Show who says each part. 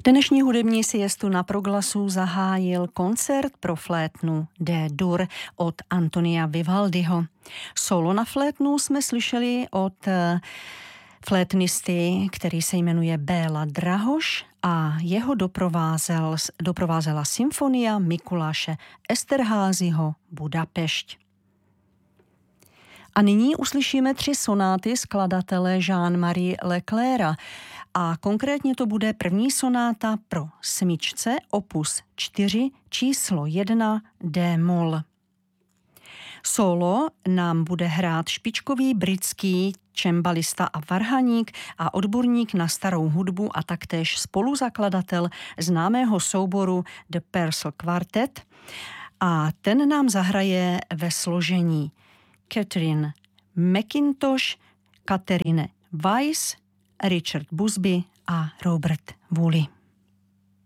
Speaker 1: Dnešní hudební siestu na Proglasu zahájil koncert pro flétnu D-dur od Antonia Vivaldiho. Solo na flétnu jsme slyšeli od flétnisty, který se jmenuje Béla Drahoš a jeho doprovázela symfonia Mikuláše Esterházyho Budapešť. A nyní uslyšíme 3 sonáty skladatele Jean-Marie Leclerca a konkrétně to bude první sonáta pro smyčce opus 4 číslo 1 D-moll. Solo nám bude hrát špičkový britský čembalista a varhaník a odborník na starou hudbu a taktéž spoluzakladatel známého souboru The Purcell Quartet a ten nám zahraje ve složení Catherine McIntosh, Catherine Weiss, Richard Busby a Robert Woolley.